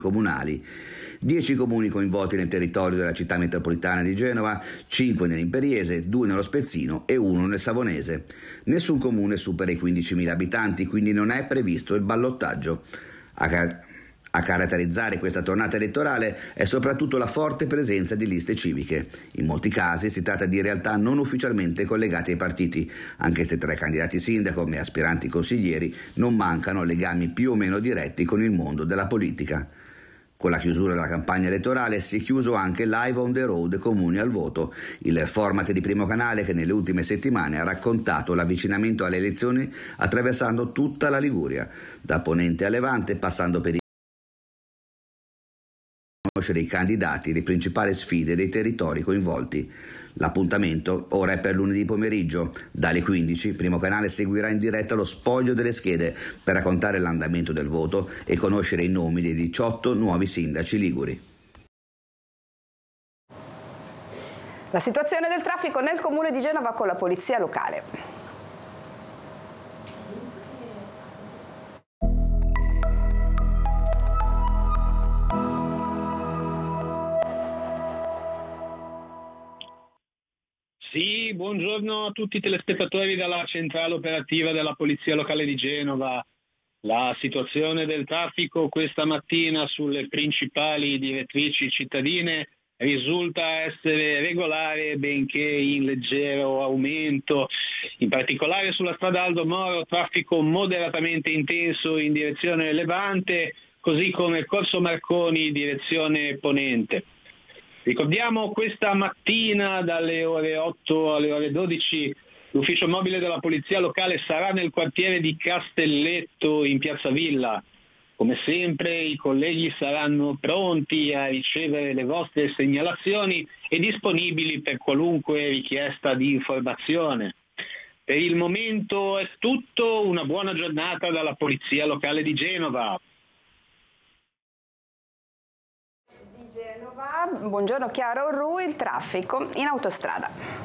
comunali. 10 comuni coinvolti nel territorio della città metropolitana di Genova, 5 nell'Imperiese, 2 nello Spezzino e 1 nel Savonese. Nessun comune supera i 15.000 abitanti, quindi non è previsto il ballottaggio. A caratterizzare questa tornata elettorale è soprattutto la forte presenza di liste civiche. In molti casi si tratta di realtà non ufficialmente collegate ai partiti, anche se tra i candidati sindaco e aspiranti consiglieri non mancano legami più o meno diretti con il mondo della politica. Con la chiusura della campagna elettorale si è chiuso anche Live on the Road Comuni al voto, il format di Primo Canale che nelle ultime settimane ha raccontato l'avvicinamento alle elezioni attraversando tutta la Liguria, da Ponente a Levante, passando per conoscere i candidati e le principali sfide dei territori coinvolti. L'appuntamento ora è per lunedì pomeriggio. Dalle 15 Primo Canale seguirà in diretta lo spoglio delle schede per raccontare l'andamento del voto e conoscere i nomi dei 18 nuovi sindaci liguri. La situazione del traffico nel comune di Genova con la polizia locale. Sì, buongiorno a tutti i telespettatori dalla centrale operativa della Polizia Locale di Genova. La situazione del traffico questa mattina sulle principali direttrici cittadine risulta essere regolare, benché in leggero aumento. In particolare sulla strada Aldo Moro, traffico moderatamente intenso in direzione Levante, così come Corso Marconi direzione Ponente. Ricordiamo questa mattina dalle ore 8 alle ore 12 l'ufficio mobile della Polizia Locale sarà nel quartiere di Castelletto in Piazza Villa. Come sempre i colleghi saranno pronti a ricevere le vostre segnalazioni e disponibili per qualunque richiesta di informazione. Per il momento è tutto, una buona giornata dalla Polizia Locale di Genova. Buongiorno Chiara Orru, il traffico in autostrada.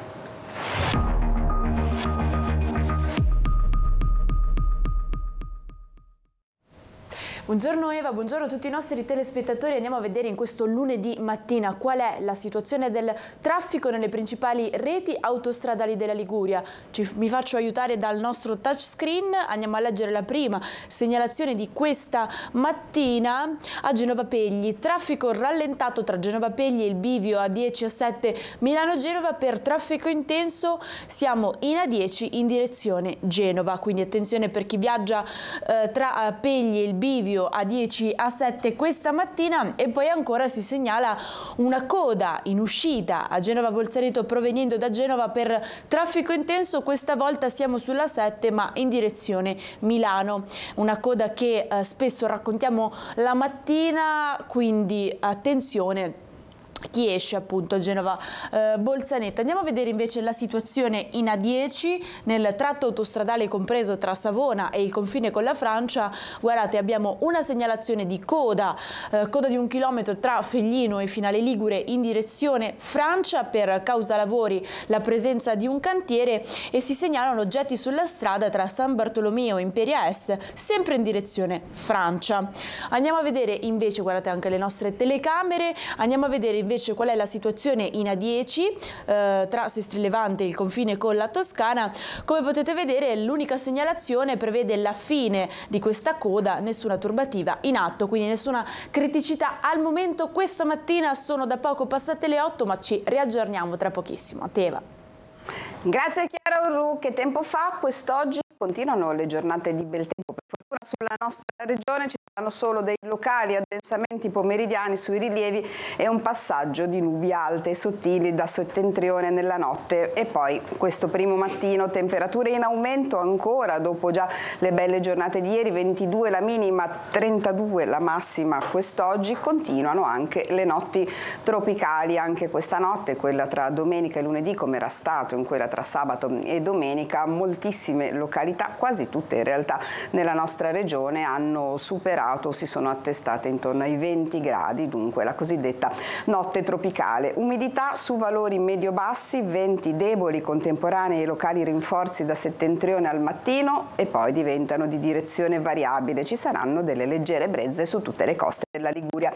Buongiorno Eva, buongiorno a tutti i nostri telespettatori. Andiamo a vedere in questo lunedì mattina qual è la situazione del traffico nelle principali reti autostradali della Liguria. Mi faccio aiutare dal nostro touchscreen, andiamo a leggere la prima segnalazione di questa mattina a Genova Pegli. Traffico rallentato tra Genova Pegli e il bivio A10 A7 Milano-Genova per traffico intenso. Siamo in A10 in direzione Genova, quindi attenzione per chi viaggia tra Pegli e il bivio A10 A7 questa mattina. E poi ancora si segnala una coda in uscita a Genova Bolzaneto proveniendo da Genova per traffico intenso. Questa volta siamo sulla 7 ma in direzione Milano, una coda che spesso raccontiamo la mattina, quindi attenzione chi esce appunto a Genova Bolzaneto. Andiamo a vedere invece la situazione in A10 nel tratto autostradale compreso tra Savona e il confine con la Francia. Guardate, abbiamo una segnalazione di coda di 1 chilometro tra Feglino e Finale Ligure in direzione Francia per causa lavori, la presenza di un cantiere, e si segnalano oggetti sulla strada tra San Bartolomeo e Imperia Est sempre in direzione Francia. Andiamo a vedere invece, guardate anche le nostre telecamere, andiamo a vedere invece qual è la situazione in A10 tra Sestri Levante e il confine con la Toscana. Come potete vedere, l'unica segnalazione prevede la fine di questa coda, nessuna turbativa in atto, quindi nessuna criticità al momento. Questa mattina sono da poco passate le 8, ma ci riaggiorniamo tra pochissimo. A te Eva. Grazie a Chiara Orru. Che tempo fa quest'oggi? Continuano le giornate di bel tempo. Per fortuna sulla nostra regione ci saranno solo dei locali addensamenti pomeridiani sui rilievi e un passaggio di nubi alte e sottili da settentrione nella notte. E poi questo primo mattino temperature in aumento ancora dopo già le belle giornate di ieri, 22 la minima, 32 la massima quest'oggi. Continuano anche le notti tropicali, anche questa notte, quella tra domenica e lunedì come era stato in quella tra sabato e domenica, moltissime località, quasi tutte in realtà nella nostra regione hanno superato, si sono attestate intorno ai 20 gradi, dunque la cosiddetta notte tropicale. Umidità su valori medio-bassi, venti deboli, contemporanei e locali rinforzi da settentrione al mattino e poi diventano di direzione variabile. Ci saranno delle leggere brezze su tutte le coste della Liguria.